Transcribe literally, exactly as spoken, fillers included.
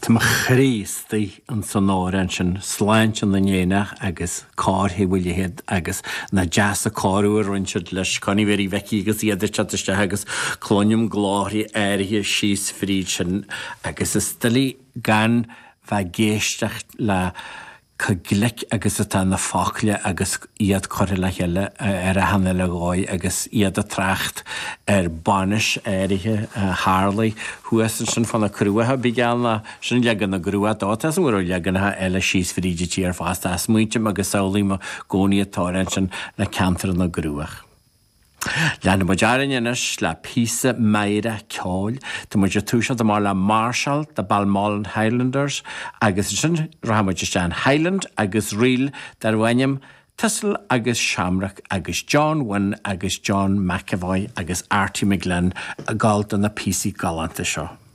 Tá mar chrístaí an sonáran sin sláint an na néanach agus cáthaí bhfuil héad agus na jazz a cáú a rinsead leis coní bhéí bheicí agus iadidir chaiste agus clónium gláirí airithe síos fríd sin agus is stilí gan bheith géisteach le Caglic agus atá na fácle agus iad choir le heile ar a hanna le gáid agus iad a tracht ar banis airithe Harley thuas sin fanna cruúathe bí gealna sin legan na grúa dáta an bhfuil leganthe eile síos fríide tí ar fásta as muinte agus saolaí má gcónaí atáin sin le cantar na grúach. Leanna ma dearan inis le písa meire ceáil, tá muidir túisiad mar le Marshall de Balmoral Highlanders agus sin rahamaidir an Highland agus Reel dar bhainem Thistle agus Shamrock agus John Wynne agus John McAvoy agus Artie McGlynn a gáilta na písaí galanta seo.